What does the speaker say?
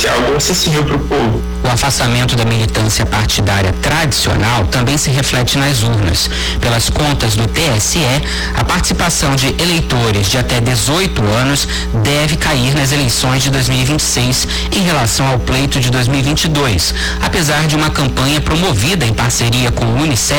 fosse algo acessível para o povo. O afastamento da militância partidária tradicional também se reflete nas urnas. Pelas contas do TSE, a participação de eleitores de até 18 anos deve cair nas eleições de 2026 em relação ao pleito de 2022, apesar de uma campanha promovida em parceria com o Unicef